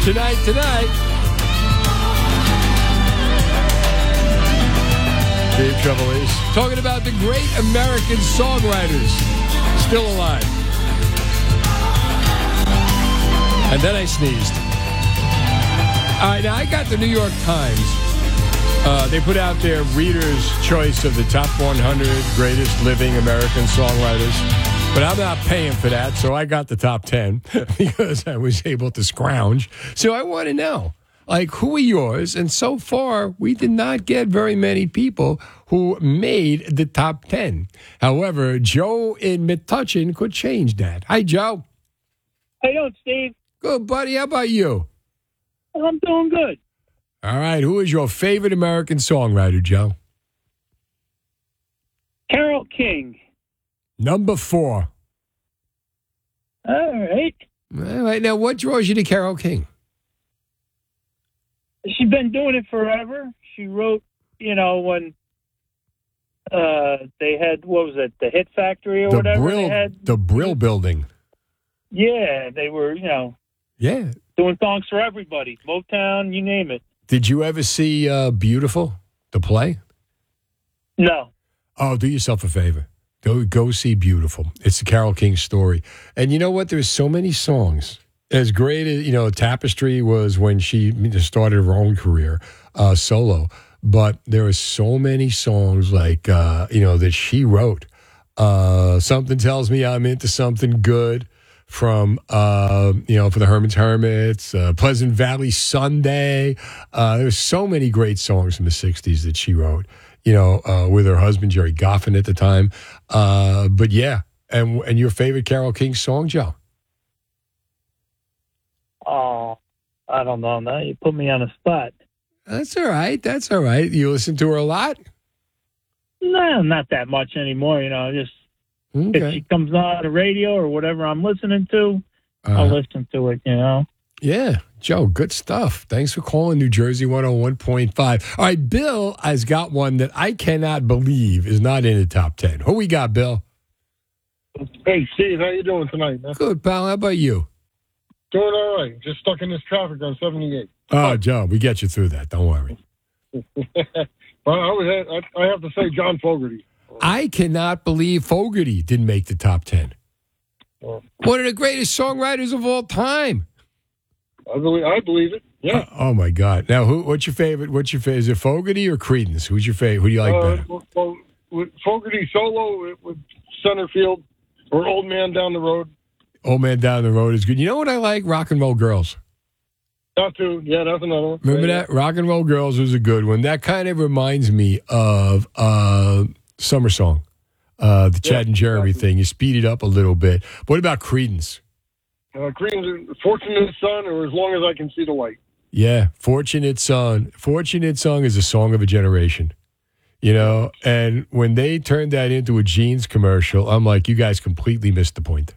Tonight. Dave Trouble is talking about the great American songwriters still alive. And then I sneezed. All right, now I got the New York Times. They put out their reader's choice of the top 100 greatest living American songwriters. But I'm not paying for that, so I got the top 10 because I was able to scrounge. So I want to know, like, who are yours? And so far, we did not get very many people who made the top 10. However, Joe in Metuchen could change that. Hi, Joe. How you doing, Steve? Good, buddy. How about you? I'm doing good. All right. Who is your favorite American songwriter, Joe? Carole King. Number 4. All right. All right. Now, what draws you to Carole King? She's been doing it forever. She wrote, when they had, what was it, the Hit Factory or whatever they had? The Brill Building. Yeah, they were, Yeah. doing songs for everybody. Motown, you name it. Did you ever see Beautiful, the play? No. Oh, do yourself a favor. Go see Beautiful. It's the Carole King story. And you know what? There's so many songs. As great as, Tapestry was when she started her own career solo. But there are so many songs like, that she wrote. Something Tells Me I'm Into Something Good from, for the Herman's Hermits, Pleasant Valley Sunday. There's so many great songs from the 60s that she wrote. With her husband, Jerry Goffin at the time. But yeah, and your favorite Carole King song, Joe? Oh, I don't know. Now you put me on the spot. That's all right. You listen to her a lot? No, not that much anymore. Just if she comes on the radio or whatever I'm listening to, I'll listen to it, Yeah, Joe, good stuff. Thanks for calling New Jersey 101.5. All right, Bill has got one that I cannot believe is not in the top 10. Who we got, Bill? Hey, Steve, how you doing tonight, man? Good, pal. How about you? Doing all right. Just stuck in this traffic on 78. Oh, Joe, we get you through that. Don't worry. Well, I have to say John Fogerty. I cannot believe Fogerty didn't make the top 10. One of the greatest songwriters of all time. I believe it. Yeah. Oh my God! Now, what's your favorite? Is it Fogerty or Creedence? Who's your favorite? Who do you like better? Well, with Fogerty solo with Centerfield or Old Man Down the Road. Old Man Down the Road is good. You know what I like? Rock and Roll Girls. That's another one. Remember that? Rock and Roll Girls was a good one. That kind of reminds me of Summer Song, the Chad and Jeremy thing. You speed it up a little bit. What about Creedence? Creedence, Fortunate Son, or As Long as I Can See the Light. Yeah, Fortunate Son. Fortunate Son is a song of a generation. And when they turned that into a jeans commercial, I'm like, you guys completely missed the point.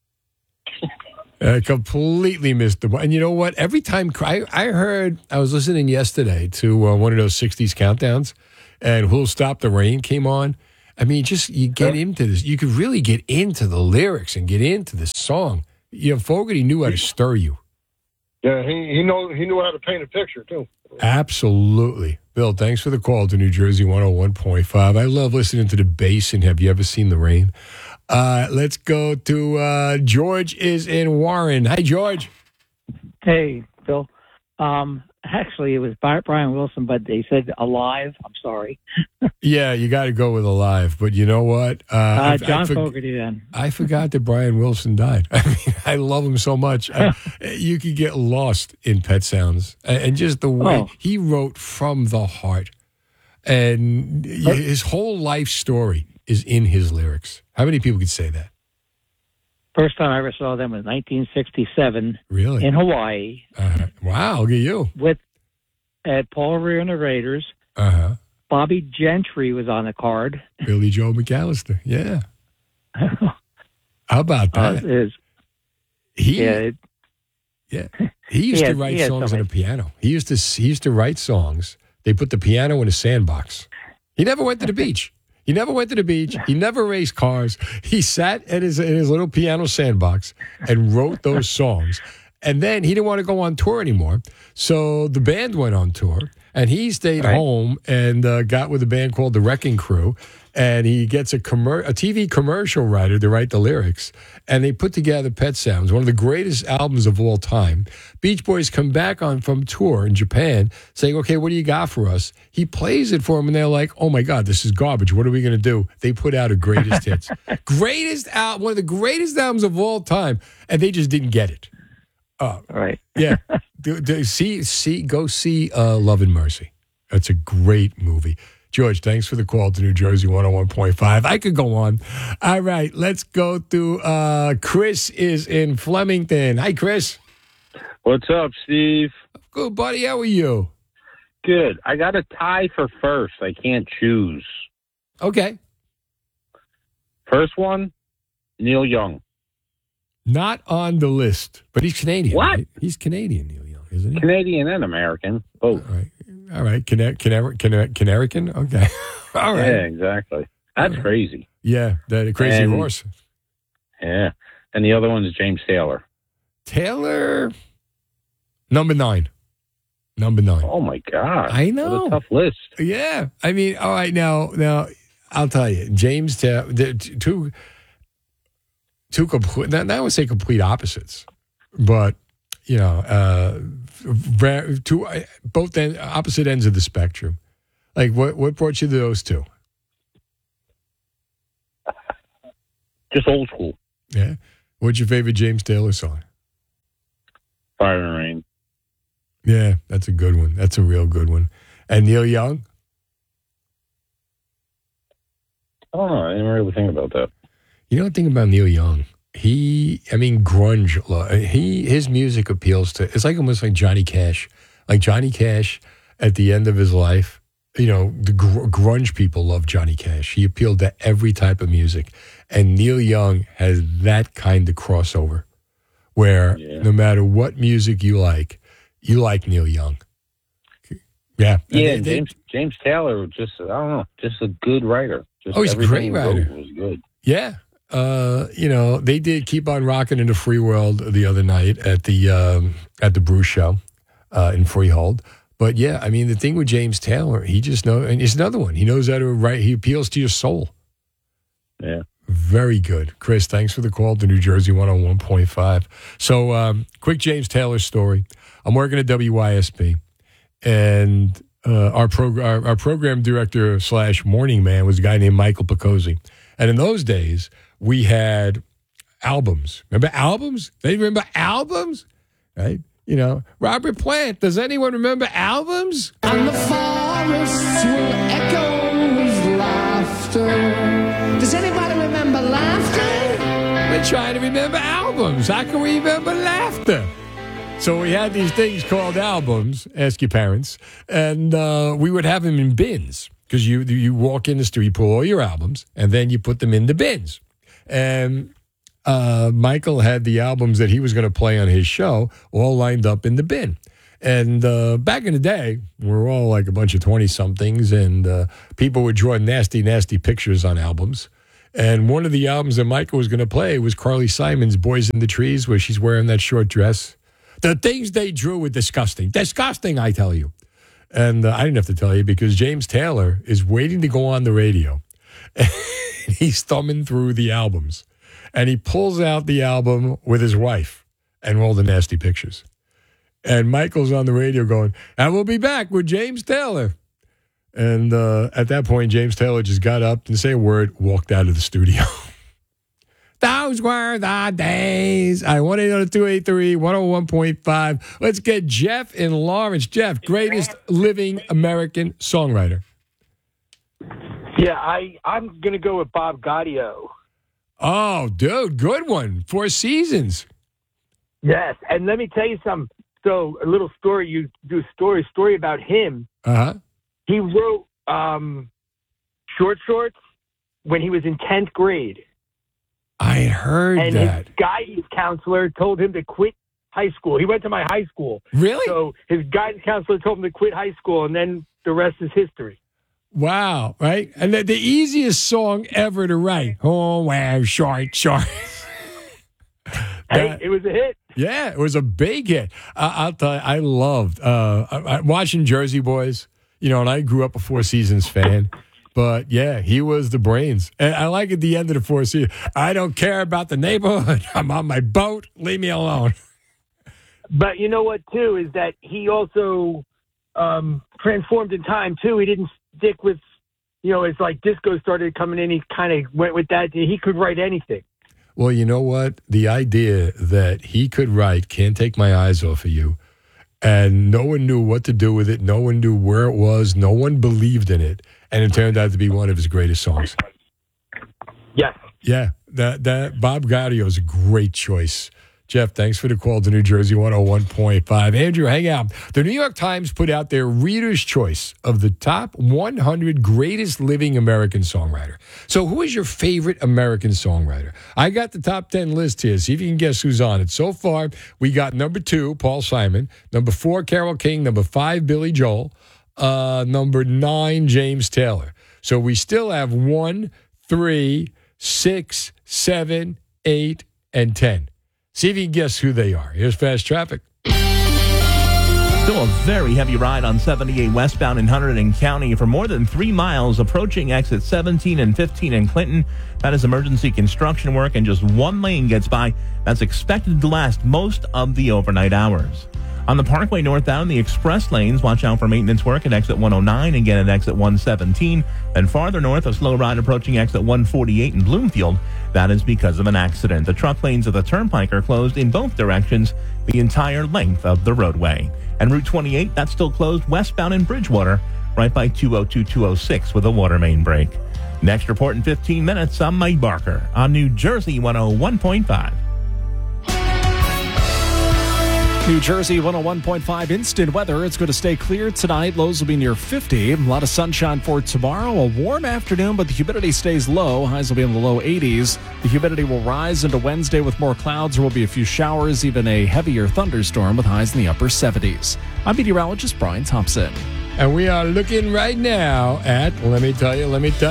Completely missed the point. And you know what? Every time I was listening yesterday to one of those 60s countdowns, and Who'll Stop the Rain came on. I mean, you get into this. You could really get into the lyrics and get into the song. Fogerty knew how to stir you. Yeah, he knew how to paint a picture, too. Absolutely. Bill, thanks for the call to New Jersey 101.5. I love listening to the bass, and have you ever seen the rain? Let's go to George is in Warren. Hi, George. Hey, Phil. Actually, it was Brian Wilson, but they said Alive. I'm sorry. Yeah, you got to go with Alive. But you know what? John Fogerty then. I forgot that Brian Wilson died. I mean, I love him so much. You could get lost in Pet Sounds. And just the way he wrote from the heart. And his whole life story is in his lyrics. How many people could say that? First time I ever saw them was 1967. Really? In Hawaii. Wow, look at you. At Paul Revere and the Raiders. Bobby Gentry was on the card. Billy Joe McAllister, yeah. How about that? He used to write songs on a piano. He used to write songs. They put the piano in a sandbox. He never went to the beach. He never went to the beach. He never raced cars. He sat in his little piano sandbox and wrote those songs. And then he didn't want to go on tour anymore. So the band went on tour, and he stayed home and got with a band called The Wrecking Crew. And he gets a TV commercial writer to write the lyrics. And they put together Pet Sounds, one of the greatest albums of all time. Beach Boys come back from tour in Japan saying, okay, what do you got for us? He plays it for them, and they're like, oh, my God, this is garbage. What are we going to do? They put out a greatest hits. One of the greatest albums of all time. And they just didn't get it. Right. Yeah. Go see Love and Mercy. That's a great movie. George, thanks for the call to New Jersey 101.5. I could go on. All right, let's go to Chris is in Flemington. Hi, Chris. What's up, Steve? Good, buddy. How are you? Good. I got a tie for first. I can't choose. Okay. First one, Neil Young. Not on the list, but he's Canadian. What? Right? He's Canadian, Neil Young, isn't he? Canadian and American, both. All right. Canarican? Okay. All right. Yeah, exactly. That's crazy. Yeah, that crazy horse. Yeah. And the other one is James Taylor. Taylor, number 9. Number 9. Oh, my God. I know. What a tough list. Yeah. I mean, all right, now I'll tell you, James Taylor, two complete, not I would say complete opposites, but, you know, both opposite ends of the spectrum. Like, what brought you to those two? Just old school. Yeah. What's your favorite James Taylor song? Fire and Rain. Yeah, that's a good one. That's a real good one. And Neil Young? I don't know. I didn't really think about that. You know the thing about Neil Young? Grunge. His music appeals to. It's like almost like Johnny Cash. Like Johnny Cash, at the end of his life, you know, the grunge people love Johnny Cash. He appealed to every type of music, and Neil Young has that kind of crossover, where no matter what music you like Neil Young. Yeah, yeah. James Taylor, just I don't know, just a good writer. He's a great writer. Was good. Yeah. You know, they did Keep on Rocking in the Free World the other night at the Brew Show in Freehold. But yeah, I mean, the thing with James Taylor, he just knows, and it's another one. He knows how to write. He appeals to your soul. Yeah. Very good. Chris, thanks for the call to New Jersey 101.5. So, quick James Taylor story. I'm working at WYSP, and our program director / morning man was a guy named Michael Picozzi. And in those days, we had albums. Remember albums? They remember albums? Right? You know, Robert Plant. Does anyone remember albums? And the forests will echo with laughter. Does anybody remember laughter? We're trying to remember albums. How can we remember laughter? So we had these things called albums, ask your parents, and we would have them in bins. Because you walk in the store, you pull all your albums, and then you put them in the bins. And Michael had the albums that he was going to play on his show all lined up in the bin. And back in the day, we were all like a bunch of 20-somethings, and people would draw nasty, nasty pictures on albums. And one of the albums that Michael was going to play was Carly Simon's Boys in the Trees, where she's wearing that short dress. The things they drew were disgusting. Disgusting, I tell you. And I didn't have to tell you because James Taylor is waiting to go on the radio. And he's thumbing through the albums. And he pulls out the album with his wife and all the nasty pictures. And Michael's on the radio going, and we'll be back with James Taylor. And at that point, James Taylor just got up, didn't say a word, walked out of the studio. Those were the days. I 1-800-283-101.5. Let's get Jeff in Lawrence. Jeff, greatest living American songwriter. Yeah, I'm going to go with Bob Gaudio. Oh, dude, good one. 4 Seasons. Yes, and let me tell you something. So a little story. You do a story about him. Uh-huh. He wrote Short Shorts when he was in 10th grade. I heard and that. And his guidance counselor told him to quit high school. He went to my high school. Really? So his guidance counselor told him to quit high school, and then the rest is history. Wow, right? And the easiest song ever to write. Oh, wow, short. Hey, it was a hit. Yeah, it was a big hit. I'll tell you, I loved watching Jersey Boys. And I grew up a Four Seasons fan. But, yeah, he was the brains. And I like at the end of the Four Seasons, I don't care about the neighborhood. I'm on my boat. Leave me alone. But you know what, too, is that he also transformed in time, too. He didn't stick with, as like disco started coming in, he kind of went with that. He could write anything. Well, you know what? The idea that he could write Can't Take My Eyes Off of You, and no one knew what to do with it. No one knew where it was. No one believed in it. And it turned out to be one of his greatest songs. Yes. Yeah, that Bob Gaudio is a great choice. Jeff, thanks for the call to New Jersey 101.5. Andrew, hang out. The New York Times put out their Reader's Choice of the top 100 greatest living American songwriter. So who is your favorite American songwriter? I got the top 10 list here. See if you can guess who's on it. So far, we got number 2, Paul Simon. Number 4, Carole King. Number 5, Billy Joel. Number 9, James Taylor. So we still have 1, 3, 6, 7, 8, and 10. See if you can guess who they are. Here's Fast Traffic. Still a very heavy ride on 78 westbound in Hunterdon County for more than 3 miles, approaching exit 17 and 15 in Clinton. That is emergency construction work, and just one lane gets by. That's expected to last most of the overnight hours. On the Parkway northbound, the express lanes, watch out for maintenance work at exit 109, again at exit 117. And farther north, a slow ride approaching exit 148 in Bloomfield. That is because of an accident. The truck lanes of the Turnpike are closed in both directions the entire length of the roadway. And Route 28, that's still closed westbound in Bridgewater, right by 202-206 with a water main break. Next report in 15 minutes, I'm Mike Barker on New Jersey 101.5. New Jersey 101.5 instant weather. It's going to stay clear tonight. Lows will be near 50. A lot of sunshine for tomorrow. A warm afternoon, but the humidity stays low. Highs will be in the low 80s. The humidity will rise into Wednesday with more clouds. There will be a few showers, even a heavier thunderstorm with highs in the upper 70s. I'm meteorologist Brian Thompson. And we are looking right now at, let me tell you.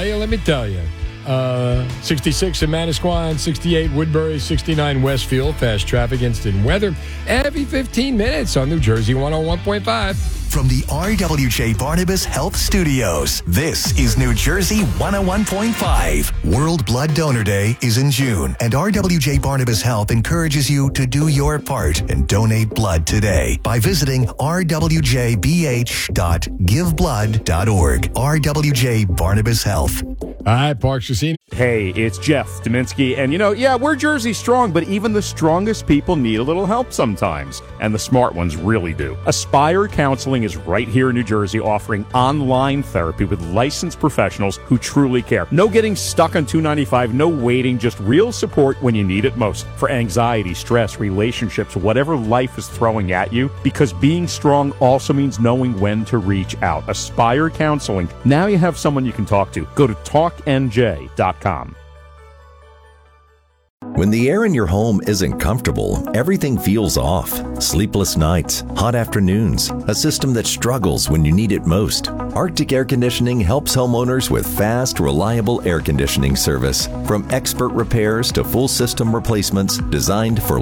66 in Manasquan, 68 Woodbury, 69 Westfield. Fast traffic, instant weather every 15 minutes on New Jersey 101.5. From the RWJ Barnabas Health Studios, this is New Jersey 101.5. World Blood Donor Day is in June, and RWJ Barnabas Health encourages you to do your part and donate blood today by visiting rwjbh.giveblood.org. RWJ Barnabas Health. Hi, Parks Racine. Hey, it's Jeff Dominski, and we're Jersey strong, but even the strongest people need a little help sometimes, and the smart ones really do. Aspire Counseling is right here in New Jersey, offering online therapy with licensed professionals who truly care. No getting stuck on $295, no waiting, just real support when you need it most. For anxiety, stress, relationships, whatever life is throwing at you, because being strong also means knowing when to reach out. Aspire Counseling. Now you have someone you can talk to. Go to talknj.com. When the air in your home isn't comfortable, everything feels off. Sleepless nights, hot afternoons, a system that struggles when you need it most. Arctic Air Conditioning helps homeowners with fast, reliable air conditioning service. From expert repairs to full system replacements designed for